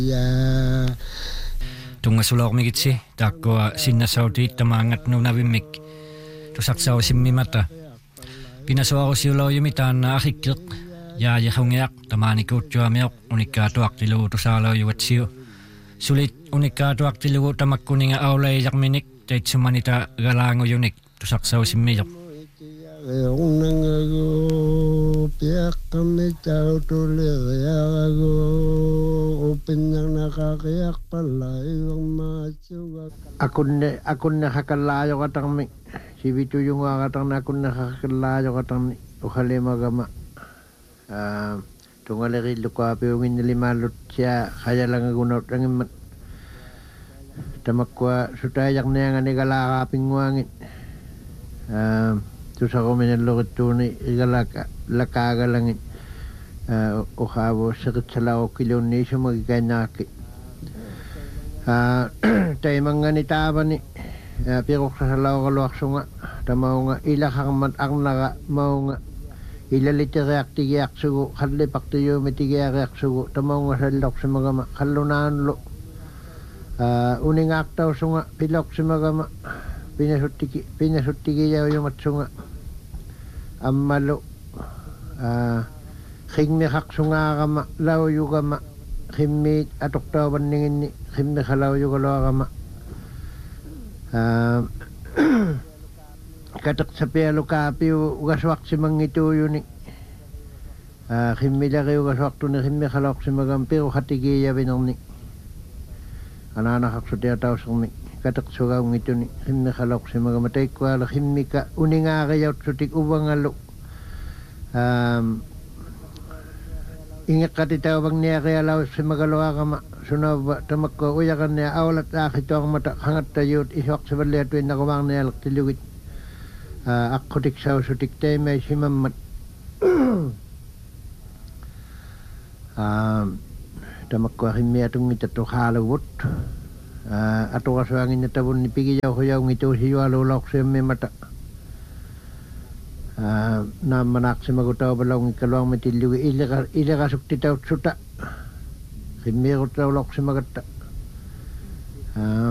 Tungasulok migitsi takko sinnasauti tamangat nunavimmik tusaksausimmimata pinasuarusiuloyumitaan ahikkik yaajahungiaq tamaanikuutjuamiuq unikkaatuaqtilugu tusaalaujugatsiu sulit unikkaatuaqtilugu tamakkuninga aulaijaqminik taitsumanita galaangujunik tusaksausimmijoq Akunne hakallaajo katarmi sivitujunga katarna akunne hakallaajo katarni uhalemagama tungaleri lukapiungin limalut sia khajalanga gunot rangimmat tamakwa sutayak neangani galaka pingwangit tusakominen lokittuuni igalaka lakagalangit uhavo sakitsalaw kilonni sumagikainaki taimangani taabani piruksasalao kaluaksunga tamaunga ilakharmat arnaga maunga ilalitireaktigiaksugu khallipaktiyoomitigiariaksugu tamaunga salloksimagama khallunaanlu uningaaqtausunga piloksimagama pinasuttigiyauyumatsunga ammalu khingmiqaqsungaaqama lauyugama khimmiit atoqtauvanninginni khimmiqalauyugaloaqama kataqsapialukaapiu ugaswaqsimangituuyuni khimmilari ugaswaqtuni khimmiqaloqsimagam piru khatigiyavinerni anaanaqaqsutiatausermi kataqsugaungituni khimmiqaloqsimagama taikkuala khimmika uningaariyautsutik uvangallu ingeqqatitauvanniarialausimagaloaqama sunavva tamakko uyagannia aulat aakhitoarmata hangattayuut isuaqsivalliatuinnaruvaarnialertilugit aqutiksausutik taimai simammat tamakko khimmiatungitatu haaluvut atuqasuanginnatavunni pigijauhujaungituusijualuuloqsiummimata naammanaqsimagutaupalaungikkaluarmitillugi ileqasuktitautsuta khimmiiruttauloqsimagatta